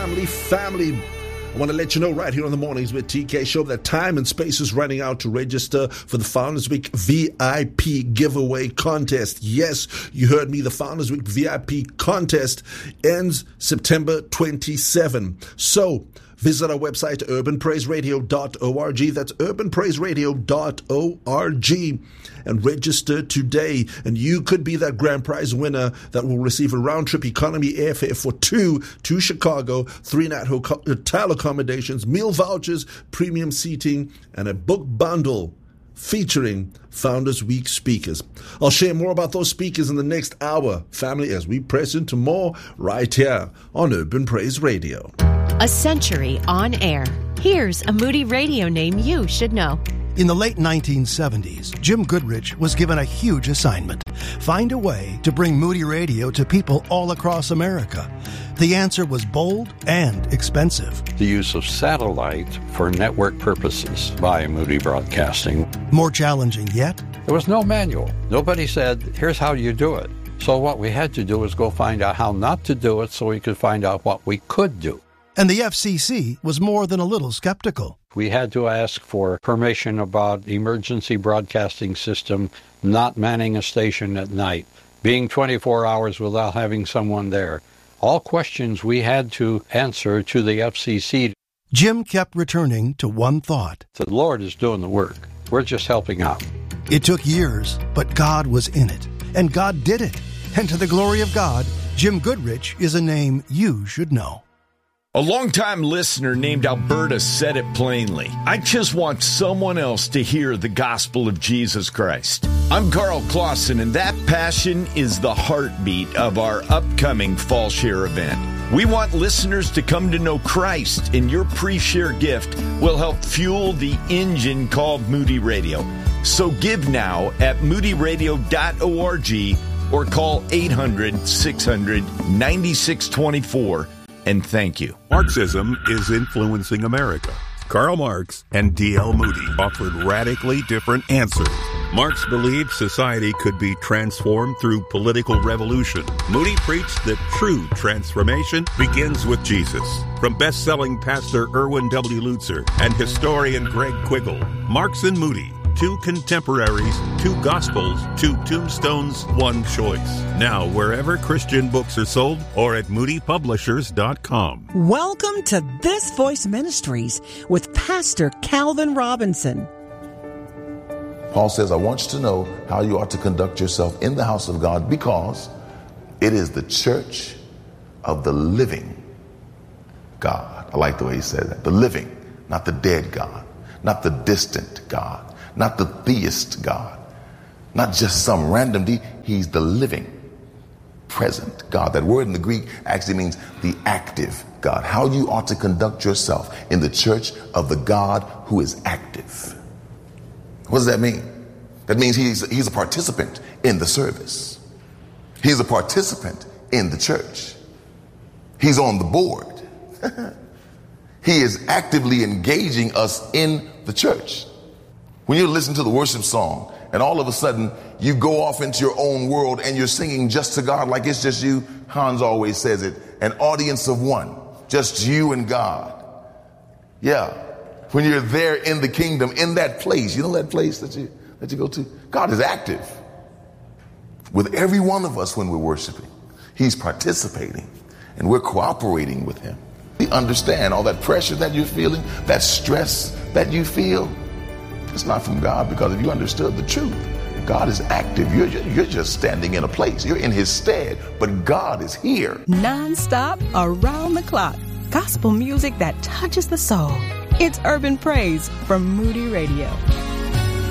family. I want to let you know right here on the Mornings with TK Show that time and space is running out to register for the Founders Week VIP giveaway contest. Yes, you heard me. The Founders Week VIP contest ends September 27. So visit our website, urbanpraiseradio.org. That's urbanpraiseradio.org and register today. And you could be that grand prize winner that will receive a round-trip economy airfare for two to Chicago, 3-night hotel accommodations, meal vouchers, premium seating, and a book bundle featuring Founders Week speakers. I'll share more about those speakers in the next hour, family, as we press into more right here on Urban Praise Radio. A century on air. Here's a Moody Radio name you should know. In the late 1970s, Jim Goodrich was given a huge assignment. Find a way to bring Moody Radio to people all across America. The answer was bold and expensive. The use of satellite for network purposes by Moody Broadcasting. More challenging yet? There was no manual. Nobody said, here's how you do it. So what we had to do was go find out how not to do it so we could find out what we could do. And the FCC was more than a little skeptical. We had to ask for permission about emergency broadcasting system not manning a station at night, being 24 hours without having someone there. All questions we had to answer to the FCC. Jim kept returning to one thought. The Lord is doing the work. We're just helping out. It took years, but God was in it. And God did it. And to the glory of God, Jim Goodrich is a name you should know. A longtime listener named Alberta said it plainly. I just want someone else to hear the gospel of Jesus Christ. I'm Carl Clausen, and that passion is the heartbeat of our upcoming Fall Share event. We want listeners to come to know Christ, and your pre-share gift will help fuel the engine called Moody Radio. So give now at moodyradio.org or call 800-600-9624. And thank you. Marxism is influencing America. Karl Marx and D.L. Moody offered radically different answers. Marx believed society could be transformed through political revolution. Moody preached that true transformation begins with Jesus. From best-selling pastor Erwin W. Lutzer and historian Greg Quiggle, Marx and Moody, two contemporaries, two gospels, two tombstones, one choice. Now, wherever Christian books are sold or at moodypublishers.com. Welcome to This Voice Ministries with Pastor Calvin Robinson. Paul says, I want you to know how you ought to conduct yourself in the house of God because it is the church of the living God. I like the way he said that. The living, not the dead God, not the distant God. Not the theist God, not just some random deity. He's the living, present God. That word in the Greek actually means the active God. How you ought to conduct yourself in the church of the God who is active. What does that mean? That means he's a participant in the service. He's a participant in the church. He's on the board. He is actively engaging us in the church. When you listen to the worship song and all of a sudden you go off into your own world and you're singing just to God like it's just you, Hans always says it, an audience of one, just you and God. Yeah. When you're there in the kingdom, in that place, you know that place that you go to? God is active with every one of us when we're worshiping. He's participating and we're cooperating with him. We understand all that pressure that you're feeling, that stress that you feel. It's not from God, because if you understood the truth, God is active. You're just standing in a place. You're in his stead, but God is here. Non-stop, around the clock. Gospel music that touches the soul. It's Urban Praise from Moody Radio.